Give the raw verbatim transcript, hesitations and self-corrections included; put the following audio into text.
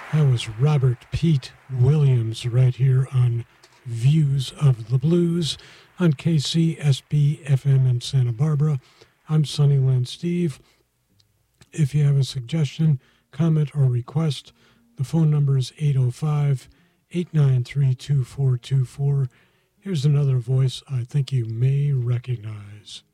That was Robert Pete Williams right here on Views of the Blues on K C S B F M in Santa Barbara. I'm Sunnyland Steve. If you have a suggestion, comment, or request, the phone number is eight oh five, eight nine three, two four two four. Here's another voice I think you may recognize.